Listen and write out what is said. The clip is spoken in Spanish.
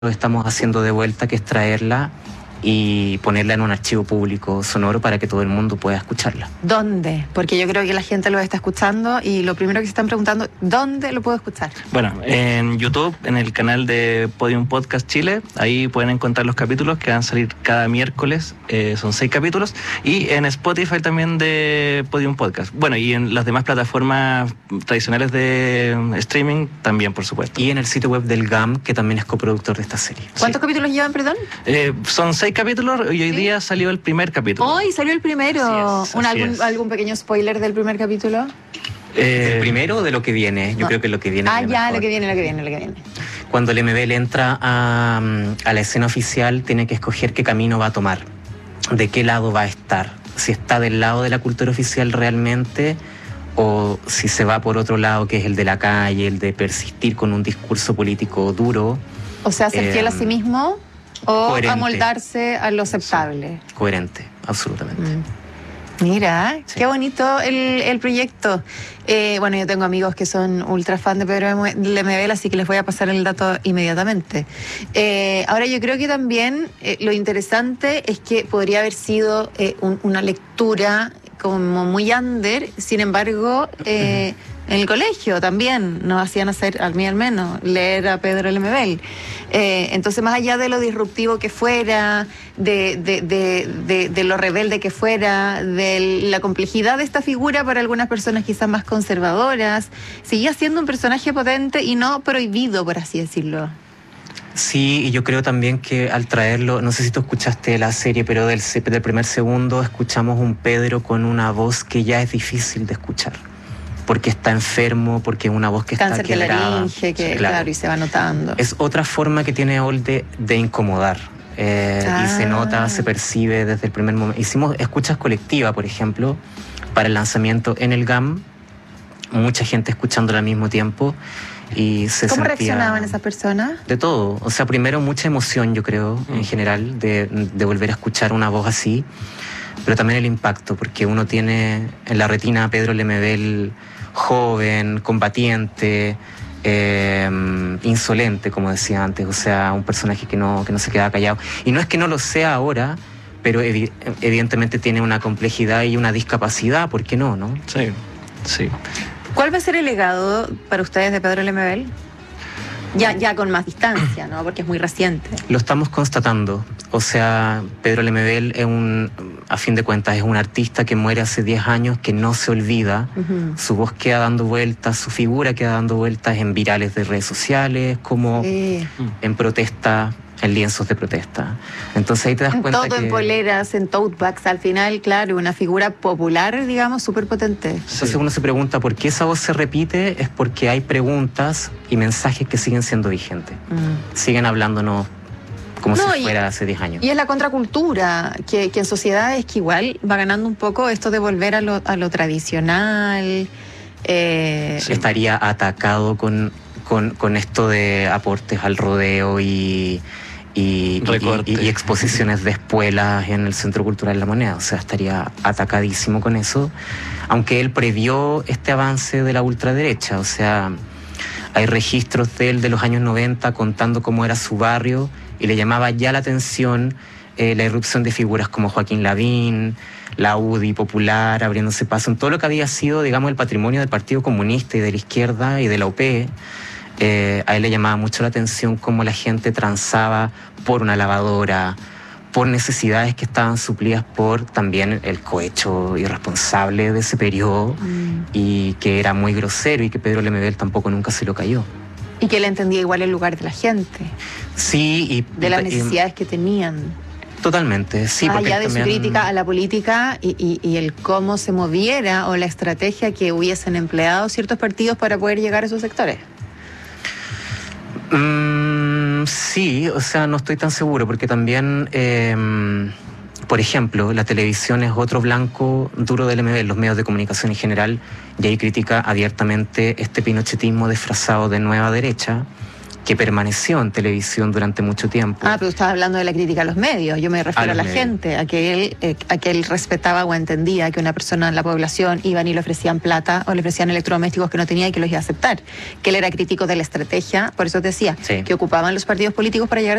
estamos haciendo de vuelta, que es traerla y ponerla en un archivo público sonoro para que todo el mundo pueda escucharla. ¿Dónde? Porque yo creo que la gente lo está escuchando y lo primero que se están preguntando, ¿dónde lo puedo escuchar? Bueno, en YouTube, en el canal de Podium Podcast Chile, ahí pueden encontrar los capítulos que van a salir cada miércoles, son 6 capítulos, y en Spotify también de Podium Podcast. Bueno, y en las demás plataformas tradicionales de streaming también, por supuesto. Y en el sitio web del GAM, que también es coproductor de esta serie. ¿Cuántos capítulos llevan, perdón? Son 6 capítulos y hoy día salió el primer capítulo. Hoy salió el primero. Así es. ¿Algún pequeño spoiler del primer capítulo? ¿El primero o de lo que viene? Yo creo que lo que viene. Ya, lo que viene. Cuando el MBL entra a la escena oficial, tiene que escoger qué camino va a tomar, de qué lado va a estar. Si está del lado de la cultura oficial realmente, o si se va por otro lado, que es el de la calle, el de persistir con un discurso político duro. O sea, ser fiel a sí mismo o coherente. amoldarse a lo aceptable. Sí, coherente, absolutamente. Mira, Sí. qué bonito el proyecto. Bueno, yo tengo amigos que son ultra fan de Pedro Lemebel, así que les voy a pasar el dato inmediatamente. Ahora, yo creo que también lo interesante es que podría haber sido una lectura como muy under, sin embargo, en el colegio también nos hacían hacer, a mí al menos, leer a Pedro Lemebel. Entonces, más allá de lo disruptivo que fuera, de lo rebelde que fuera, de la complejidad de esta figura para algunas personas quizás más conservadoras, seguía siendo un personaje potente y no prohibido, por así decirlo. Sí, y yo creo también que al traerlo, no sé si tú escuchaste la serie, pero del primer segundo escuchamos un Pedro con una voz que ya es difícil de escuchar, porque está enfermo, porque es una voz que Cáncer está quebrada. de laringe, que claro, y se va notando. Es otra forma que tiene Ol de incomodar. Y se nota, se percibe desde el primer momento. Hicimos escuchas colectivas, por ejemplo, para el lanzamiento en el GAM, mucha gente escuchándola al mismo tiempo. Y ¿Cómo reaccionaban esas personas? De todo. O sea, primero mucha emoción, yo creo, en general, de volver a escuchar una voz así, pero también el impacto, porque uno tiene en la retina a Pedro Lemebel joven, combatiente, insolente, como decía antes, o sea, un personaje que no se queda callado. Y no es que no lo sea ahora, pero evidentemente tiene una complejidad y una discapacidad, ¿por qué no? Sí, sí. ¿Cuál va a ser el legado para ustedes de Pedro Lemebel? Ya con más distancia, ¿no? Porque es muy reciente. Lo estamos constatando. O sea, Pedro Lemebel a fin de cuentas, es un artista que muere hace 10 años, que no se olvida. Su voz queda dando vueltas, su figura queda dando vueltas en virales de redes sociales, como en protesta, en lienzos de protesta. Entonces ahí te das cuenta todo en poleras, en tote bags, al final, claro, una figura popular, digamos, súper potente. Entonces uno se pregunta por qué esa voz se repite, es porque hay preguntas y mensajes que siguen siendo vigentes. Siguen hablándonos como si fuera hace 10 años. Y es la contracultura, que en sociedades que igual va ganando un poco esto de volver a lo tradicional. Estaría atacado con esto de aportes al rodeo y exposiciones de espuelas en el Centro Cultural La Moneda. O sea, estaría atacadísimo con eso, aunque él previó este avance de la ultraderecha. O sea, hay registros de él de los años 90 contando cómo era su barrio y le llamaba ya la atención la irrupción de figuras como Joaquín Lavín, la UDI popular, abriéndose paso en todo lo que había sido, digamos, el patrimonio del Partido Comunista y de la izquierda y de la UP. A él le llamaba mucho la atención cómo la gente transaba por una lavadora, por necesidades que estaban suplidas por también el cohecho irresponsable de ese periodo y que era muy grosero y que Pedro Lemebel tampoco nunca se lo cayó. Y que él entendía igual el lugar de la gente. Sí. De las necesidades que tenían. Totalmente, sí. Allá de su crítica a la política y el cómo se moviera o la estrategia que hubiesen empleado ciertos partidos para poder llegar a esos sectores. Sí, o sea, no estoy tan seguro, porque también, por ejemplo, la televisión es otro blanco duro del MBL, los medios de comunicación en general, y ahí critica abiertamente este pinochetismo disfrazado de nueva derecha, que permaneció en televisión durante mucho tiempo. Pero estás hablando de la crítica a los medios. Yo me refiero a la gente, a que él respetaba o entendía que una persona en la población iban y le ofrecían plata o le ofrecían electrodomésticos que no tenía y que los iba a aceptar. Que él era crítico de la estrategia, por eso te decía, que ocupaban los partidos políticos para llegar a